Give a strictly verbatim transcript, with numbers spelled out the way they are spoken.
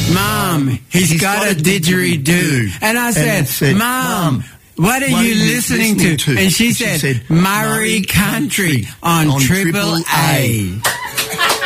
Mum, he's, he's got, got a didgeridoo. didgeridoo. And I said, and said Mum, what are what you listening, listening to? to? And she, and said, she said, Murray Country on, on Triple A. A.